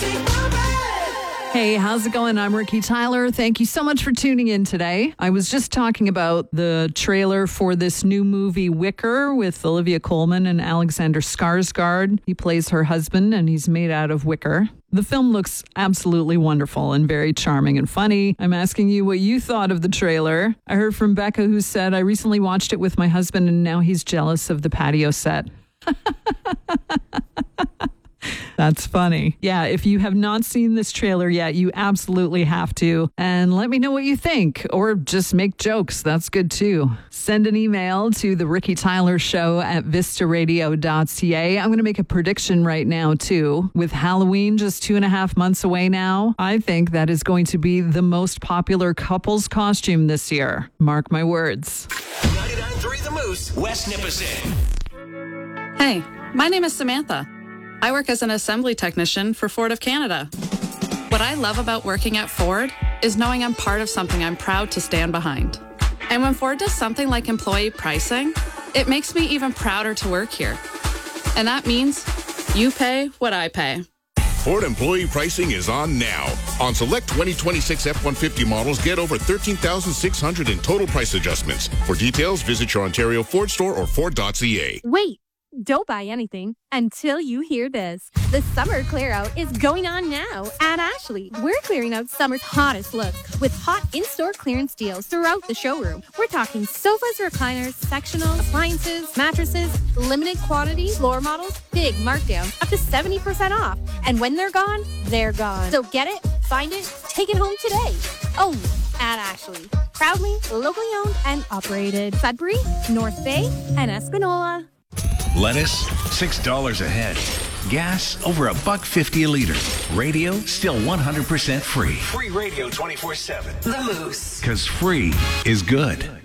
Hey, how's it going? I'm Ricky Tyler. Thank you so much for tuning in today. I was just talking about the trailer for this new movie, Wicker, with Olivia Colman and Alexander Skarsgård. He plays her husband, and he's made out of wicker. The film looks absolutely wonderful and very charming and funny. I'm asking you what you thought of the trailer. I heard from Becca, who said, I recently watched it with my husband, and now he's jealous of the patio set. That's funny. Yeah, if you have not seen this trailer yet, you absolutely have to. And let me know what you think, or just make jokes. That's good too. Send an email to the Ricky Tyler Show at vistaradio.ca. I'm going to make a prediction right now too. With Halloween just 2.5 months away now, I think that is going to be the most popular couple's costume this year. Mark my words. 99.3 The Moose, West Nipissing. Hey, my name is Samantha. I work as an assembly technician for Ford of Canada. What I love about working at Ford is knowing I'm part of something I'm proud to stand behind. And when Ford does something like employee pricing, it makes me even prouder to work here. And that means you pay what I pay. Ford employee pricing is on now. On select 2026 F-150 models, get over $13,600 in total price adjustments. For details, visit your Ontario Ford store or Ford.ca. Wait. Don't buy anything until you hear this. The summer clear out is going on now at Ashley. We're clearing out summer's hottest looks with hot in-store clearance deals throughout the showroom. We're talking sofas, recliners, sectionals, appliances, mattresses, limited quantity, floor models, big markdowns, up to 70% off. And when they're gone, they're gone. So get it, find it, take it home today. Oh, at Ashley. Proudly, locally owned and operated. Sudbury, North Bay, and Espanola. Lettuce, $6 a head. Gas, over $1.50 a liter. Radio, still 100% free. Free radio 24/7. The Moose. 'Cause free is good.